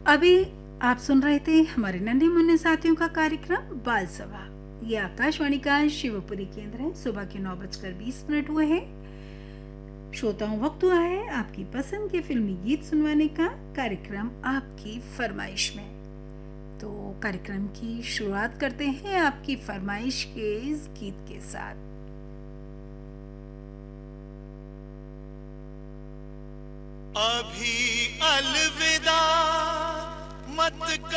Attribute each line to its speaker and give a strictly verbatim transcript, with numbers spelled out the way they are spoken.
Speaker 1: अभी आप सुन रहे थे हमारे नन्हे मुन्ने साथियों का कार्यक्रम बाल सभा। ये आकाशवाणी का शिवपुरी केंद्र है। सुबह के नौ बजकर बीस मिनट हुए हैं। श्रोताओं, वक्त हुआ है आपकी पसंद के फिल्मी गीत सुनवाने का। कार्यक्रम आपकी फरमाइश में। तो कार्यक्रम की शुरुआत करते हैं आपकी फरमाइश के इस गीत के साथ।
Speaker 2: अभी अलविदा मत